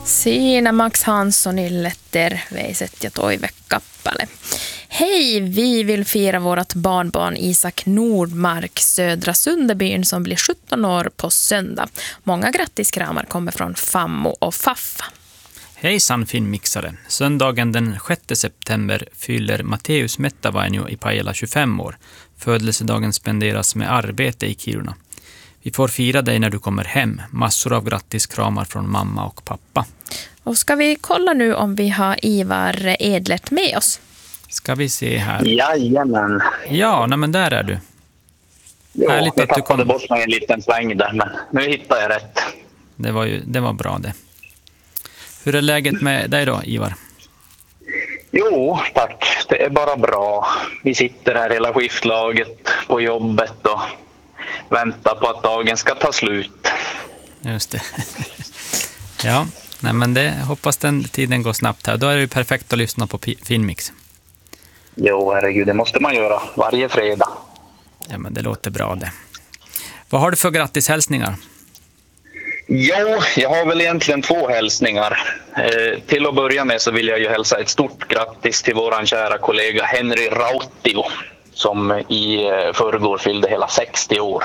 Siinä Max Hanssonille terveiset ja toivekappale. Hej, vi vill fira vårt barnbarn Isak Nordmark, Södra Sunderbyn, som blir 17 år på söndag. Många grattiskramar kommer från Fammo och Faffa. Hejsan finmixare. Söndagen den 6 september fyller Matteus Mettavainio i Pajala 25 år. Födelsedagen spenderas med arbete i Kiruna. Vi får fira dig när du kommer hem. Massor av grattiskramar från mamma och pappa. Och ska vi kolla nu om vi har Ivar Edlert med oss? Ska vi se här. Jajamän. Ja, men där är du. Jo, Härligt jag att du tappade kom. bort mig en liten sväng där, men nu hittar jag rätt. Det var bra det. Hur är läget med dig då, Ivar? Jo, tack. Det är bara bra. Vi sitter här hela skiftlaget på jobbet och väntar på att dagen ska ta slut. Just det. Ja, men det hoppas den tiden går snabbt här. Då är det ju perfekt att lyssna på Finmix. Jo, herregud, det måste man göra varje fredag. Ja, men det låter bra det. Vad har du för grattishälsningar? Jo, jag har väl egentligen 2 hälsningar. Till att börja med så vill jag ju hälsa ett stort grattis till våran kära kollega Henry Rautio, som i förrgår fyllde hela 60 år.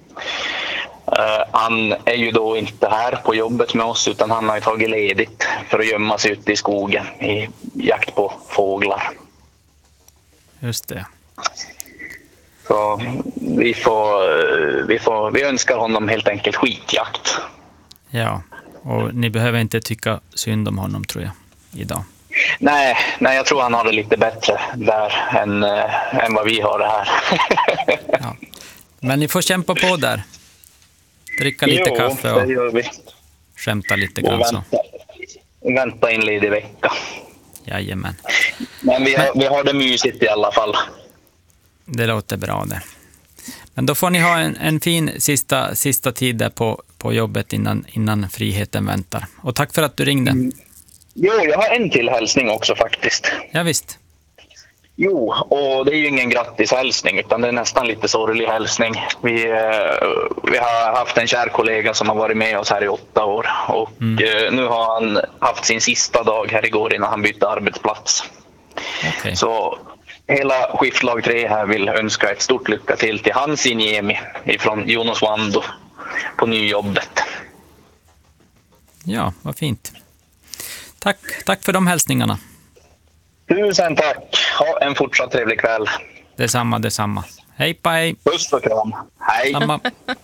Han är ju då inte här på jobbet med oss, utan han har ju tagit ledigt för att gömma sig ute i skogen i jakt på fåglar. Just det. Så vi önskar honom helt enkelt skitjakt. Ja, och ni behöver inte tycka synd om honom, tror jag, idag. Nej, jag tror han har det lite bättre där än vad vi har det här. Ja. Men ni får kämpa på där. Dricka lite kaffe och det gör vi. Skämta lite grann så. Vänta in ledig vecka. Jajamän. Men vi har det mysigt i alla fall. Det låter bra det. Men då får ni ha en fin sista tid där på jobbet innan friheten väntar. Och tack för att du ringde. Jo, jag har en till hälsning också faktiskt. Ja, visst. Jo, och det är ju ingen grattishälsning, utan det är nästan lite sorglig hälsning. Vi har haft en kär kollega som har varit med oss här i 8 år. Och nu har han haft sin sista dag här igår innan han bytte arbetsplats. Okay. Så hela skiftlag 3 här vill önska ett stort lycka till Hansi Niemi från Jonas Wando på nyjobbet. Ja, vad fint. Tack för de hälsningarna. Tusen tack. Ha en fortsatt trevlig kväll. Detsamma. Hej, hej. Puss och kram. Hej. Samma.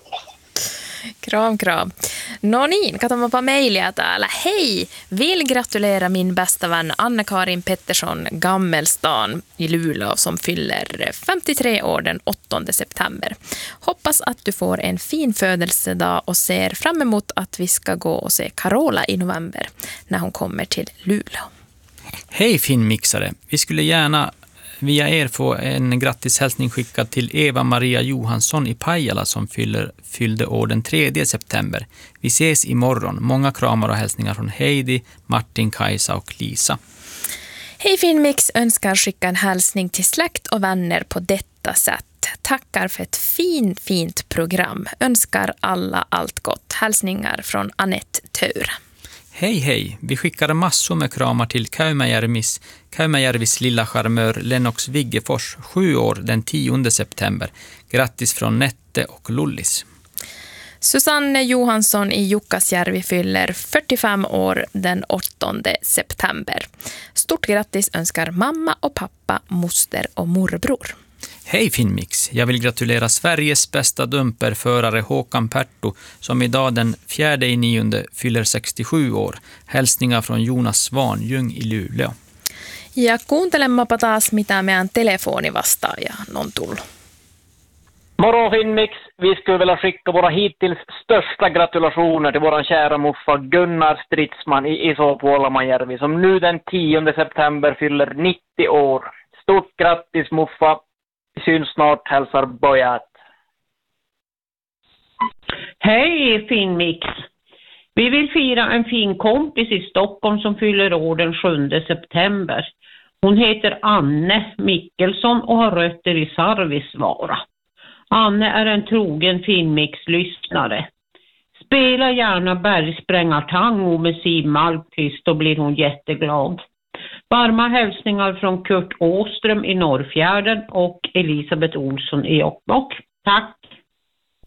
Kram. No niin, katsotaanpa mailia täällä. Hej, vill gratulera min bästa vän Anne-Karin Pettersson Gammelstan i Luleå som fyller 53 år den 8 september. Hoppas att du får en fin födelsedag och ser fram emot att vi ska gå och se Carola i november när hon kommer till Luleå. Hej finmixare, vi skulle gärna via er få en grattishälsning skickad till Eva-Maria Johansson i Pajala som fyllde år den 3 september. Vi ses imorgon. Många kramar och hälsningar från Heidi, Martin, Kajsa och Lisa. Hej Finmix, önskar skicka en hälsning till släkt och vänner på detta sätt. Tackar för ett fint program. Önskar alla allt gott. Hälsningar från Anette Taur. Hej, vi skickar massor med kramar till Käymajärvis lilla charmör Lennox Viggefors, 7 år den 10 september. Grattis från Nette och Lullis. Susanne Johansson i Jukkasjärvi fyller 45 år den 8 september. Stort grattis önskar mamma och pappa, moster och morbror. Hej Finmix, jag vill gratulera Sveriges bästa dumperförare Håkan Pertto som idag den 4/9 fyller 67 år. Hälsningar från Jonas Svanjung i Luleå. Ja kuuntelemapa taas mitä meidän telefonivastaaja on tullut. Morgon Finmix, vi skulle vilja skicka våra hittills största gratulationer till våran kära muffa Gunnar Stridsman i Iso-Puolamajärvi som nu den 10 september fyller 90 år. Stort grattis muffa! Vi syns snart, hälsar Bojat. Hej Finmix! Vi vill fira en fin kompis i Stockholm som fyller år den 7 september. Hon heter Anne Mikkelsson och har rötter i Sarvisvaara. Anne är en trogen Finmix-lyssnare. Spela gärna Bergsprängartango med Siw Malmkvist, då blir hon jätteglad. Varma hälsningar från Kurt Åström i Norrfjärden och Elisabeth Olsson i Jokkmokk. Tack!